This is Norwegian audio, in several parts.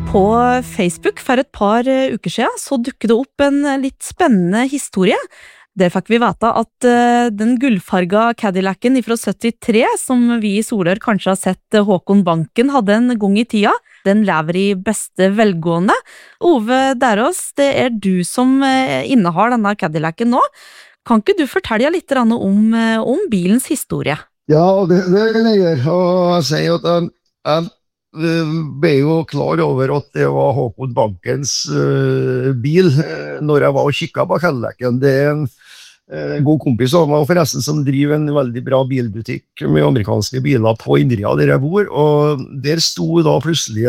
På Facebook for et par uker siden så dukket det opp en litt spennende historie. Der fikk vi vite at den gullfarga Cadillacen fra 73, som vi i Solør kanskje har sett Håkon Banken hadde en gang i tida, den lever i beste velgående. Ove Derås, det du som innehar denne Cadillacen nå. Kan ikke du fortelle litt om bilens historie? Ja, det kan jeg gjøre. Og jeg sier at jeg ble jo klar over at det var Håkon Bankens bil når jeg var og kikket på Cadillacen. Det en god kompis av meg forresten som driver en veldig bra bilbutikk med amerikanske biler på Indria der jeg bor, og der sto da plutselig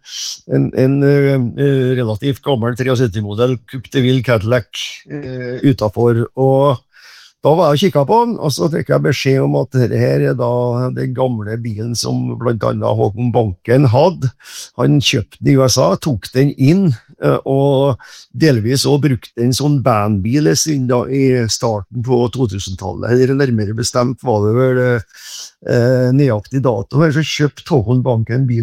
en relativt gammel 73-modell Coupe de Ville Cadillac utenfor, og da var jeg og kikket på den, og så fikk jeg beskjed om at dette her da den gamle bilen som blant annet Håkon Banken hadde. Han kjøpte den i USA, tok den inn, og delvis også brukte den som bandbil i starten på 2000-tallet. Eller nærmere bestemt var det vel nøyaktig dato. Så kjøpte Håkon Banken bil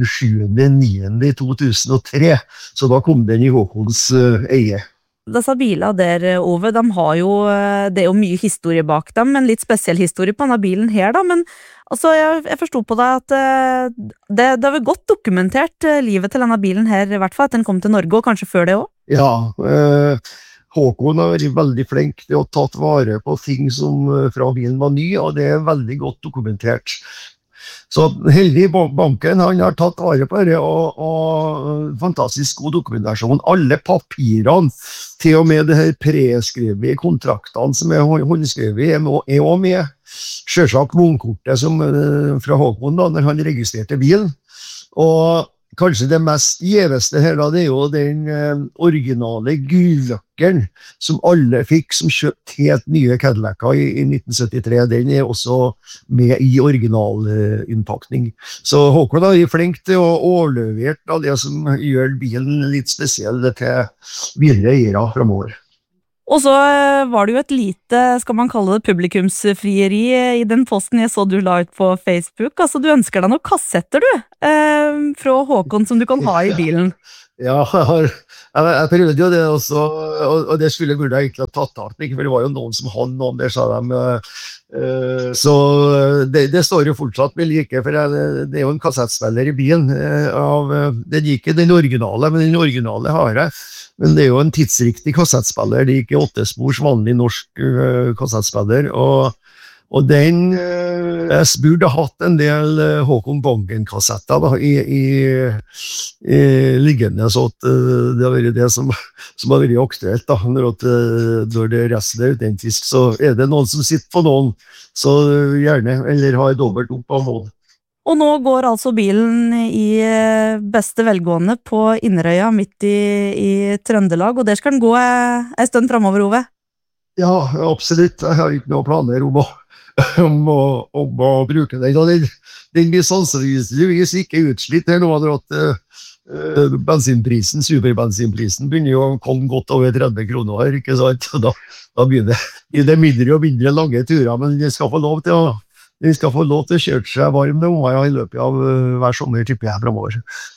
7.9.2003, så da kom den i Håkons eie. Disse bilene der, Ove, det er jo mye historie bak dem, en litt spesiell historie på denne bilen her da, men altså, jeg forstod på deg at det var godt dokumentert livet til denne bilen her, i hvert fall at den kom til Norge, og kanskje før det også? Ja, Håkon har vært veldig flink til å ta vare på ting som fra bilen var ny, og det veldig godt dokumentert. Så heldig Banken, han har tatt vare på det, og fantastisk god dokumentasjon. Alle papirene, til og med det her preskrevet kontraktene som håndskrevet, er også med. Selvsagt vognkortet som fra Håkon da, når han registrerte bilen. Og kanskje det mest gjeveste her da, det er jo den originale gulløkkeren som alle fikk som kjøpte helt nye Cadillac'er i 1973. Den er også med i originalinnpakning. Så Håkon er flink til å overlevere det som gjør bilen litt spesiell til videre eiere fremover. Og så var det jo et lite, skal man kalle det, publikumsfrieri i den posten jeg så du la ut på Facebook. Altså, du ønsker deg noen kassetter, fra Håkon som du kan ha i bilen. Ja, jeg prøvde jo det også, og det burde jeg egentlig ha tatt av, for det var jo noen som hadde noen der, sa de. Så det står jo fortsatt vel ikke, for det er jo en kassettspiller i bilen. Det er ikke den originale, men den originale har jeg. Men det er jo en tidsriktig kassettspiller, det er ikke 8-spors vanlig norsk kassettspiller, og den jeg burde hatt en del Håkon Banken-kassetter da, i liggende, så at det har vært det som har vært aktuelt da, når det resten er autentisk, så er det noen som sitter på noen, så gjerne, eller har dobbelt opp av noen. Og nå går altså bilen i beste velgående på Inderøya midt i Trøndelag, og der skal den gå en stund fremover, Ove? Ja, absolutt. Jeg har ikke noen planer om å bruke den. Den blir sannsynligvis ikke utslitt her nå, at bensinprisen, superbensinprisen, begynner jo å komme godt over 30 kroner her, ikke sant? Da blir det mindre og mindre lange turer, men den skal få lov til å kjøre seg varm i løpet av hver sommer, tipper jeg fremover.